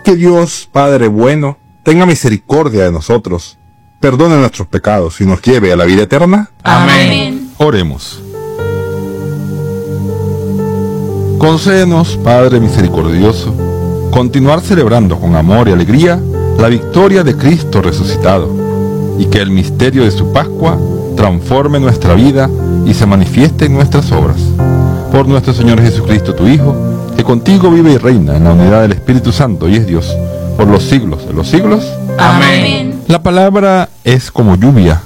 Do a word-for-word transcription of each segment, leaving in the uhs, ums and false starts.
Que Dios, Padre bueno, tenga misericordia de nosotros, perdone nuestros pecados y nos lleve a la vida eterna. Amén. Oremos. Concédenos, Padre misericordioso, continuar celebrando con amor y alegría la victoria de Cristo resucitado, y que el misterio de su Pascua transforme nuestra vida y se manifieste en nuestras obras. Por nuestro Señor Jesucristo, tu Hijo, que contigo vive y reina en la unidad del Espíritu Santo y es Dios, por los siglos de los siglos. Amén. La palabra es como lluvia,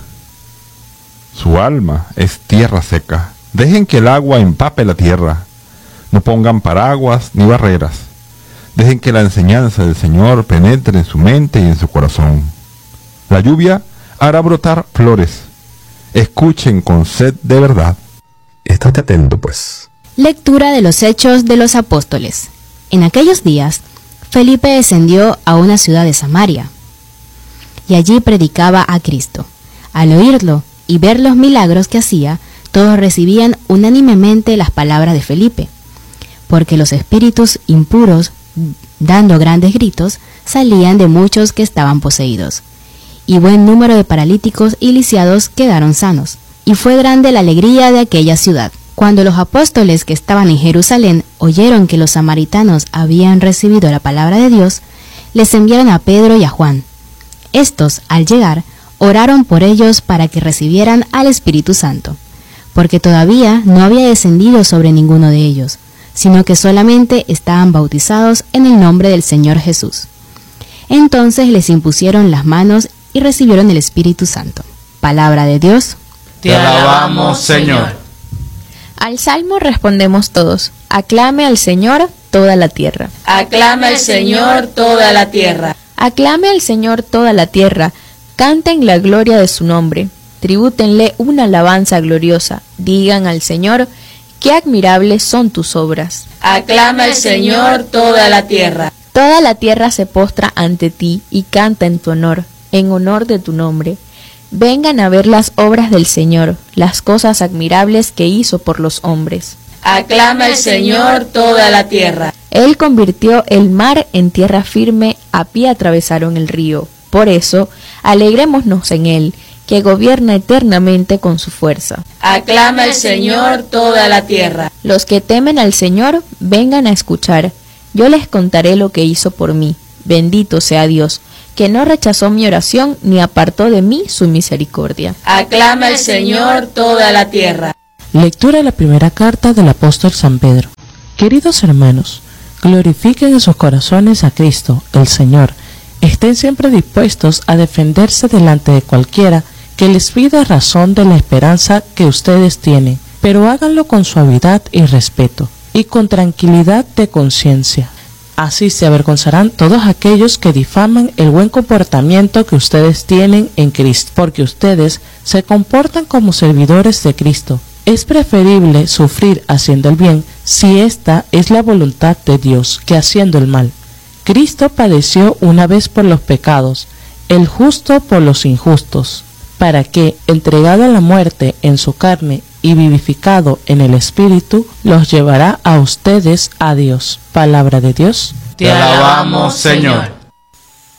su alma es tierra seca. Dejen que el agua empape la tierra, no pongan paraguas ni barreras. Dejen que la enseñanza del Señor penetre en su mente y en su corazón. La lluvia hará brotar flores. Escuchen con sed de verdad. Estate atento, pues. Lectura de los Hechos de los Apóstoles. En aquellos días, Felipe descendió a una ciudad de Samaria, y allí predicaba a Cristo. Al oírlo y ver los milagros que hacía, todos recibían unánimemente las palabras de Felipe, porque los espíritus impuros, dando grandes gritos, salían de muchos que estaban poseídos, y buen número de paralíticos y lisiados quedaron sanos. Y fue grande la alegría de aquella ciudad. Cuando los apóstoles que estaban en Jerusalén oyeron que los samaritanos habían recibido la palabra de Dios, les enviaron a Pedro y a Juan. Estos, al llegar, oraron por ellos para que recibieran al Espíritu Santo, porque todavía no había descendido sobre ninguno de ellos, sino que solamente estaban bautizados en el nombre del Señor Jesús. Entonces les impusieron las manos y recibieron el Espíritu Santo. Palabra de Dios. Te alabamos, Señor. Al salmo respondemos todos: aclame al Señor toda la tierra. Aclame al Señor toda la tierra. Aclame al Señor toda la tierra, canten la gloria de su nombre, tribútenle una alabanza gloriosa, digan al Señor: qué admirables son tus obras. Aclama al Señor toda la tierra. Toda la tierra se postra ante ti y canta en tu honor, en honor de tu nombre. Vengan a ver las obras del Señor, las cosas admirables que hizo por los hombres. Aclama al Señor toda la tierra. Él convirtió el mar en tierra firme, a pie atravesaron el río. Por eso, alegrémonos en Él, que gobierna eternamente con su fuerza. Aclama al Señor toda la tierra. Los que temen al Señor, vengan a escuchar. Yo les contaré lo que hizo por mí. Bendito sea Dios, que no rechazó mi oración ni apartó de mí su misericordia. Aclama al Señor toda la tierra. Lectura de la primera carta del apóstol San Pedro. Queridos hermanos, glorifiquen en sus corazones a Cristo, el Señor. Estén siempre dispuestos a defenderse delante de cualquiera que les pida razón de la esperanza que ustedes tienen, pero háganlo con suavidad y respeto, y con tranquilidad de conciencia. Así se avergonzarán todos aquellos que difaman el buen comportamiento que ustedes tienen en Cristo, porque ustedes se comportan como servidores de Cristo. Es preferible sufrir haciendo el bien, si esta es la voluntad de Dios, que haciendo el mal. Cristo padeció una vez por los pecados, el justo por los injustos, para que, entregado a la muerte en su carne y vivificado en el Espíritu, los llevará a ustedes a Dios. Palabra de Dios. Te alabamos, Señor.